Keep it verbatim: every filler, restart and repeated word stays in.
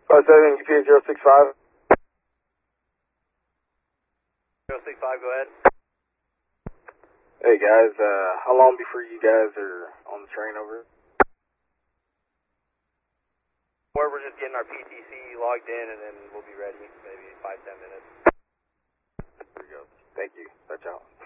five seven, U P A zero six five. zero six five, go ahead. Hey guys, uh, how long before you guys are on the train over? Or we're just getting our P T C logged in and then we'll be ready, maybe five, ten minutes. There we go. Thank you. Touch out.